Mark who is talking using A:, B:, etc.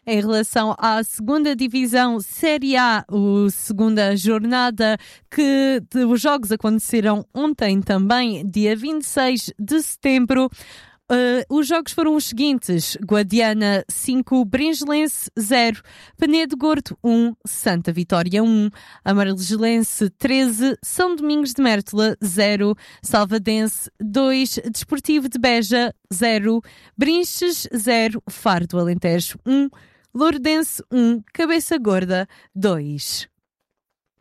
A: em relação à segunda divisão Série A, a segunda jornada, que os jogos aconteceram ontem também, dia 26 de setembro. Os jogos foram os seguintes: Guadiana 5, Bringelense 0, Penedo Gordo 1, Santa Vitória 1, Amarelense 13, São Domingos de Mértola 0, Salvadense 2, Desportivo de Beja 0, Brinches 0, Faro do Alentejo 1, Lourdense 1, Cabeça Gorda 2.